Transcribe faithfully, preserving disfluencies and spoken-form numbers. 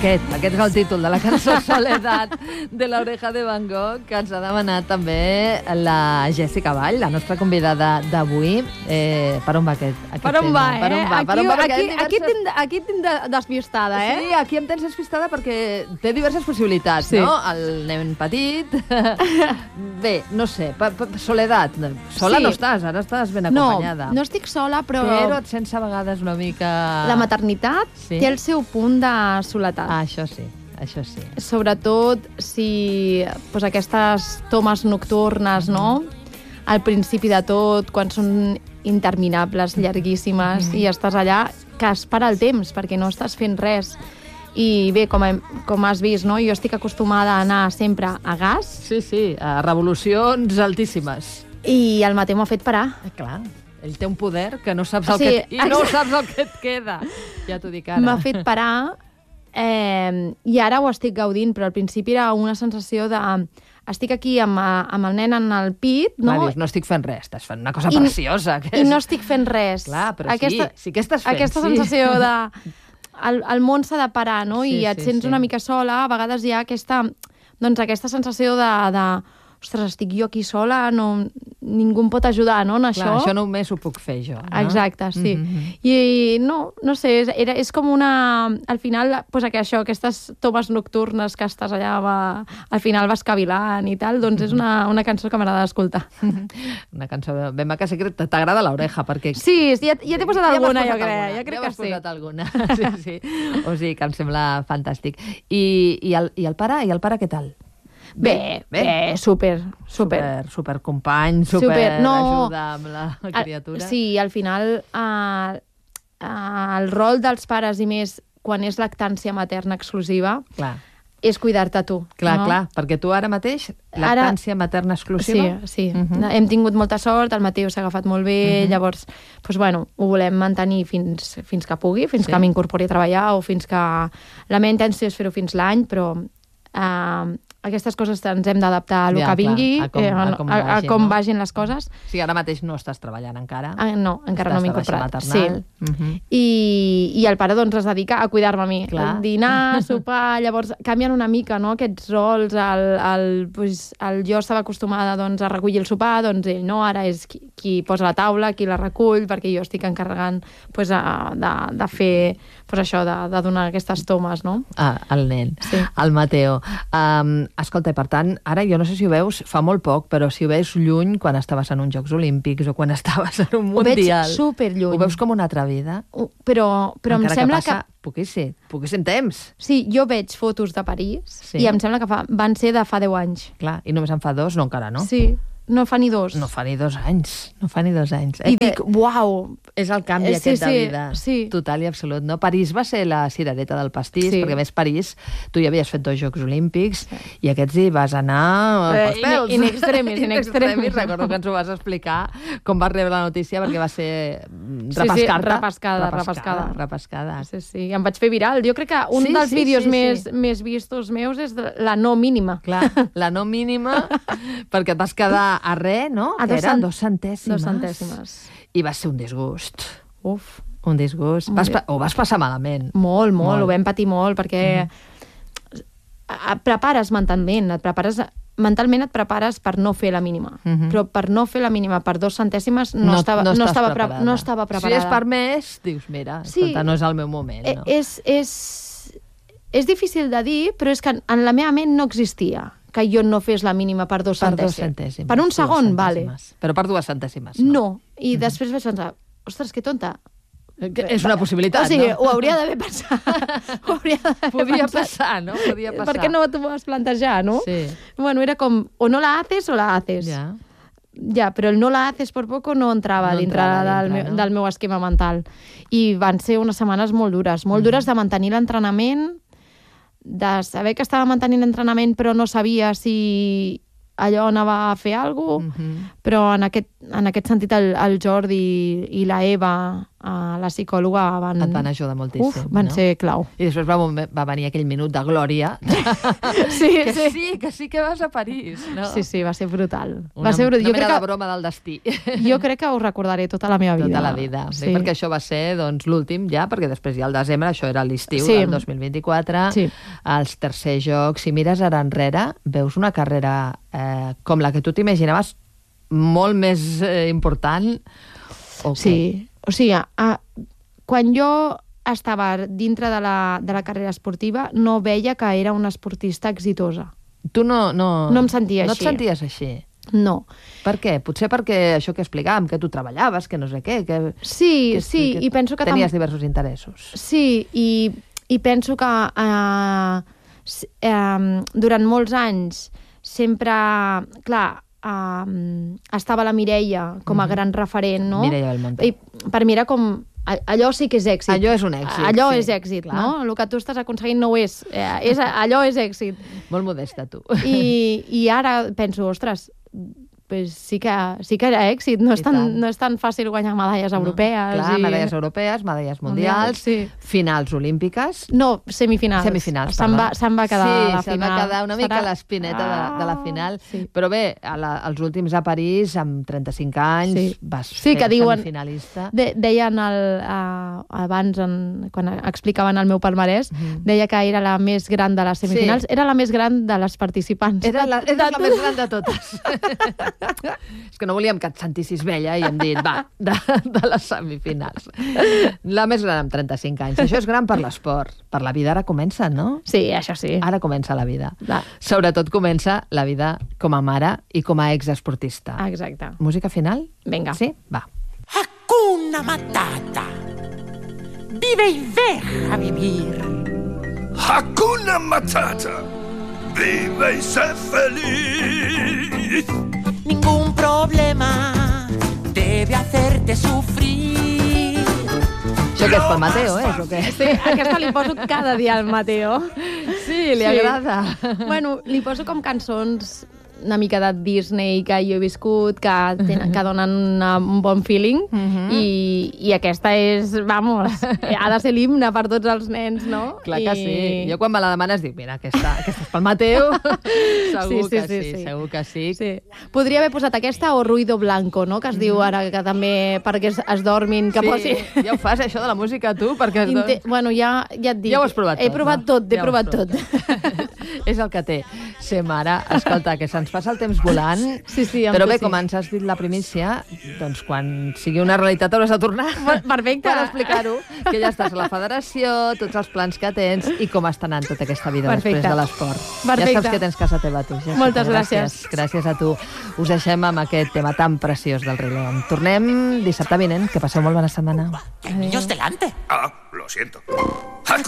Aquest, aquest és el títol de la cançó Soledad de l'Oreja de Van Gogh, que ens ha demanat també la Jessica Vall, la nostra convidada d'avui. Eh, per on va aquest, aquest per on tema? Va, eh? Per on va? Aquí, Per on va? aquí, Diverses... aquí, tinc, aquí tinc de, despistada, eh? Sí, aquí em tens despistada perquè té diverses possibilitats, sí. no? El nen petit... Bé, no sé, pa, pa, Soledad. Sola sí. no estàs, ara estàs ben acompanyada. No, no estic sola, però... Però et sents a vegades una mica... La maternitat sí. té el seu punt de soledat. Ah, això sí. Això sí. Sobretot si pues, aquestes tomes nocturnes, no? Al principi de tot, quan són interminables, llarguíssimes, mm. i estàs allà, que es para el temps, perquè no estàs fent res. I bé, com, hem, com has vist, no? Jo estic acostumada a anar sempre a gas. Sí, sí, a revolucions altíssimes. I el Mateu m'ha fet parar. Eh, clar, ell té un poder que no saps el sí, que... I no saps el que et queda. Ja t'ho dic ara. M'ha fet parar... Eh, i ara ho estic gaudint, però al principi era una sensació de... Estic aquí amb, amb el nen en el pit, no? Clar, dius, no estic fent res, estàs fent una cosa I, preciosa. Que és... I no estic fent res. Clar, però aquesta, sí, sí que estàs fent, Aquesta sí. sensació de... El, el món s'ha de parar, no? Sí, I et sí, sents sí. una mica sola, a vegades hi ha aquesta, doncs, aquesta sensació de... de ostres, estic jo aquí sola, no, ningú em pot ajudar, no, en això? Clar, això només ho puc fer jo, no? Exacte, sí. Mm-hmm. I no, no sé, és, era, és com una... Al final, pues, això, aquestes tomes nocturnes que estàs allà, va, al final vas cavilant i tal, doncs és una, una cançó que m'agrada d'escoltar. Una cançó ben maca, sí que t'agrada l'oreja, perquè... Sí, ja, ja t'he posat ja alguna, posat jo crec, alguna, jo crec ja que sí. sí. posat alguna, sí, sí. O sigui, que em sembla fantàstic. I, i, el, i el pare, i el pare què tal? Bé, bé, bé, super, super. Super, super company, super, super no, ajuda amb la criatura. A, sí, al final uh, uh, el rol dels pares i més quan és lactància materna exclusiva clar. És cuidar-te tu. Clar, no? clar, perquè tu ara mateix lactància ara... materna exclusiva? Sí, sí. Uh-huh. Hem tingut molta sort, el Mateu s'ha agafat molt bé, uh-huh. llavors, doncs, bueno, ho volem mantenir fins, fins que pugui, fins sí. que m'incorpori a treballar o fins que... La meva intenció és fer-ho fins l'any, però... Uh, aquestes coses ens hem d'adaptar a el ja, que vingui, clar, a com, eh, a, a com, a, vagin, a com no? vagin les coses. Sí, ara mateix no estàs treballant encara. Ah, no, encara estàs no m'he incorporat. Sí. Uh-huh. I, I el pare doncs, es dedica a cuidar-me a mi. Clar. Dinar, sopar, llavors canvien una mica, no?, aquests rols. El, el, pues, el jo estava acostumada doncs, a recollir el sopar, doncs ell no, ara és qui, qui posa la taula, qui la recull, perquè jo estic encarregant pues, a, de, de fer pues, això, de, de donar aquestes tomes, no? Ah, el nen, sí. el Mateo. Um, escolta, per tant, ara jo no sé si ho veus, fa molt poc, però si ho veus lluny quan estaves en uns Jocs Olímpics o quan estaves en un Mundial... Ho veig superlluny. Ho veus com una altra vida? Uh, però però encara em sembla que... Passa, que... Poquíssim, poquíssim temps. Sí, jo veig fotos de París sí. i em sembla que fa, van ser de fa deu anys. Clar, i només en fa dos? No, encara no. Sí, no fa ni dos. No fa ni dos anys, no fa ni dos anys. I eh, dic, uau! És el canvi eh, sí, aquest de sí, vida, sí. total i absolut. No? París va ser la cirereta del pastís, sí. perquè a més París, tu ja havies fet dos Jocs Olímpics sí. i aquests hi vas anar eh, pels pèls. In, in extremis, in extremis. Recordo que ens ho vas explicar, com vas rebre la notícia, perquè va ser sí, repescar-te. Sí, repescada, repescada. repescada. Sí, sí, em vaig fer viral. Jo crec que un sí, dels sí, vídeos sí, més, sí. més vistos meus és la no mínima. Clar, la no mínima, perquè et vas quedar a res, no? A dos, cent... dos centèsimes. Dos centèsimes. I va ser un disgust. Uf. Un disgust. Vas pa... Ho vas passar malament. Molt, molt, molt. Ho vam patir molt, perquè mm. et prepares mentalment, et prepares... Mentalment et prepares per no fer la mínima. Mm-hmm. Però per no fer la mínima per dos centèsimes no, no, estava, no, no, estava, pre... no estava preparada. Si és per més, dius, mira, sí, escolta, no és el meu moment. No? És, és, és difícil de dir, però és que en la meva ment no existia que jo no fes la mínima per dos per centèsimes. Dos centèsimes. Per un segon, vale. Però per dues centèsimes, no? No. I mm-hmm. després vaig pensar, ostres, que tonta. Que és una possibilitat, o sigui, no? Ho hauria d'haver pensat. ho hauria d'haver Podia pensat. passar, no? Podia passar. Per què no t'ho vas plantejar, no? Sí. Bueno, era com, o no la haces o la haces. Ja. Ja, però el no la haces por poco no entrava no dintre, entrava del, dintre meu, no? del meu esquema mental. I van ser unes setmanes molt dures, molt mm. dures de mantenir l'entrenament, de saber que estava mantenint l'entrenament però no sabia si allò anava a fer alguna cosa, mm-hmm. però en aquest, en aquest sentit el, el Jordi i la Eva uh, la psicòloga van... Et van ajudar moltíssim. Uf, van no? ser clau. I després va, va venir aquell minut de glòria. Sí, que sí. sí, que sí que vas a París. No? Sí, sí, va ser brutal. Una, va ser brutal. una Jo mena crec que... de broma del destí. Jo crec que ho recordaré tota la meva vida. Tota la vida. Sí. Perquè això va ser doncs, l'últim ja, perquè després ja al desembre, això era l'estiu Sí. del dos mil vint-i-quatre, Sí. els tercers jocs. Si mires ara enrere, veus una carrera eh, com la que tu t'imaginaves, molt més eh, important. O Sí, què? o sigui, a, quan jo estava dintre de la, de la carrera esportiva, no veia que era una esportista exitosa. Tu no, no, No em sentia no així. et senties així? No. Per què? Potser perquè això que explicàvem, que tu treballaves, que no sé què, que... Sí, que, sí, que i penso que... tenies tam... diversos interessos. Sí, i, i penso que eh, s- eh, durant molts anys sempre... Clar, eh, estava la Mireia com a Mhm. gran referent, no? Mireia Belmonte. I per mi era com... a- Allò sí que és èxit. Allò és un èxit, Allò sí, és èxit, clar. no? El que tu estàs aconseguint no ho és. Eh, és allò és èxit. Molt modesta, tu. I, i ara penso, ostres, pues sí que, sí que era èxit. No és, I tan, tant. no és tan fàcil guanyar medalles europees. No, clar, i... medalles europees, medalles mundials, Mundials, sí. finals olímpiques. No, semifinals. Semifinals, Se'n va, perdó. se'n va quedar sí, a la se'n final. va quedar una mica Serà- l'espineta de, de la final. Ah, sí. Però bé, a la, als últims a París, amb trenta-cinc anys, Sí. vas Sí, ser que diuen- semifinalista. De, deien el, uh, abans, en, quan explicaven el meu palmarès, Mhm. deia que era la més gran de les semifinals. Sí. Era la més gran de les participants. Era la, De- era de la tot. més gran de totes. És que no volíem que et sentissis vella i hem dit, va, de, de les semifinals. La més gran amb trenta-cinc anys. Això és gran per l'esport. Per la vida ara comença, no? Sí, això sí. Ara comença la vida. Va. Sobretot comença la vida com a mare i com a exesportista. Ah, exacte. Música final? Vinga. Sí? Va. Hakuna Matata. Vive y deja vivir. Hakuna Matata. Vive y sé feliz. Ningún problema debe hacerte sufrir. Això que és pel Mateo, eh? O què? Sí, aquesta li poso cada dia al Mateo. Sí, li Sí. agrada. Bueno, li poso com cançons una mica de Disney que jo he viscut, que, tenen, que donen una, un bon feeling, Mhm. i, i aquesta és, vamos, ha de ser l'himne per tots els nens, no? Clar que I... sí. Jo quan me la demanes dic, mira, aquesta, aquesta és pel Mateo. Segur Sí, sí, que sí, sí, sí. segur que sí. Sí. Podria haver posat aquesta o Ruido Blanco, no? Que es diu ara que també perquè es, es dormin, que sí, posi... ja ho fas, això de la música, tu? Perquè es Inte... Bueno, ja, ja et dic. Ja ho has provat He tot, provat no? tot, he Ja ho has provat tot. És el que té. Ser mare, escolta, que se'ns passa el temps volant. Sí, sí, amb Però tu bé, sí. com ens has dit la primícia, doncs quan sigui una realitat hauràs de tornar Perfecte. per explicar-ho, que ja estàs a la federació, tots els plans que tens i com està anant tota aquesta vida Perfecte. després de l'esport. Ja Perfecte. saps que tens casa teva, tu. Jessica. Moltes gràcies. Gràcies a tu. Us deixem amb aquest tema tan preciós del Rei León. Tornem dissabte vinent. Que passeu molt bona setmana. Niños delante. Ah, lo siento.